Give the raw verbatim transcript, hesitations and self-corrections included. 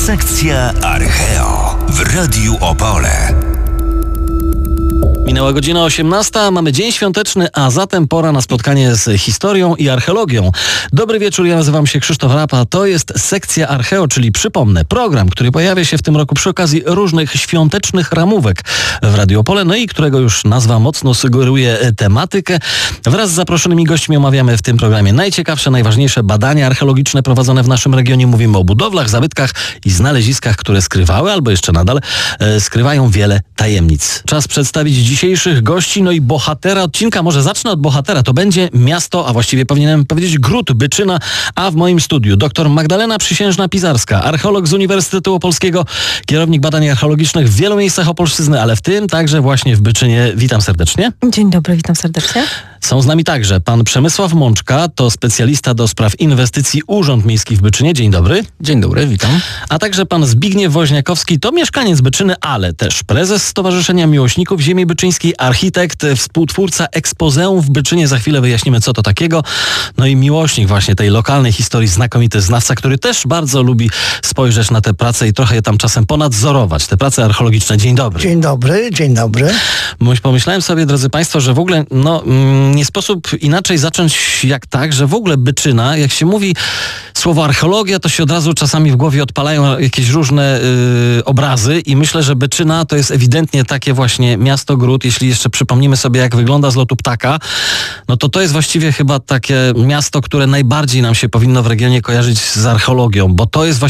Sekcja Archeo w Radiu Opole. Minęła godzina osiemnasta, mamy dzień świąteczny, a zatem pora na spotkanie z historią i archeologią. Dobry wieczór, ja nazywam się Krzysztof Rapa, to jest Sekcja Archeo, czyli przypomnę, program, który pojawia się w tym roku przy okazji różnych świątecznych ramówek w Radiu Opole, no i którego już nazwa mocno sugeruje tematykę. Wraz z zaproszonymi gośćmi omawiamy w tym programie najciekawsze, najważniejsze badania archeologiczne prowadzone w naszym regionie. Mówimy o budowlach, zabytkach i znaleziskach, które skrywały, albo jeszcze nadal e, skrywają wiele tajemnic. Czas przedstawić dzisiejszych gości, no i bohatera odcinka. Może zacznę od bohatera. To będzie miasto, a właściwie powinienem powiedzieć Gród Byczyna, a w moim studiu dr Magdalena Przysiężna-Pizarska, archeolog z Uniwersytetu Opolskiego, kierownik badań archeologicznych w wielu miejscach Opolszczyzny, ale w tym także właśnie w Byczynie. Witam serdecznie. Dzień dobry, witam serdecznie. Są z nami także pan Przemysław Mączka, to specjalista do spraw inwestycji Urząd Miejski w Byczynie. Dzień dobry. Dzień dobry, witam. A także pan Zbigniew Woźniakowski, to mieszkaniec Byczyny, ale też prezes Stowarzyszenia Miłośników Ziemi Byczyńskiej, architekt, współtwórca ekspozeum w Byczynie. Za chwilę wyjaśnimy, co to takiego. No i miłośnik właśnie tej lokalnej historii, znakomity znawca, który też bardzo lubi spojrzeć na te prace i trochę je tam czasem ponadzorować, te prace archeologiczne. Dzień dobry. Dzień dobry, dzień dobry. Pomyślałem sobie, drodzy państwo, że w ogóle no, nie sposób inaczej zacząć jak tak, że w ogóle Byczyna, jak się mówi słowo archeologia, to się od razu czasami w głowie odpalają jakieś różne y, obrazy i myślę, że Byczyna to jest ewidentnie takie właśnie miasto Gród. Jeśli jeszcze przypomnimy sobie, jak wygląda z lotu ptaka, no to to jest właściwie chyba takie miasto, które najbardziej nam się powinno w regionie kojarzyć z archeologią, bo to jest właściwie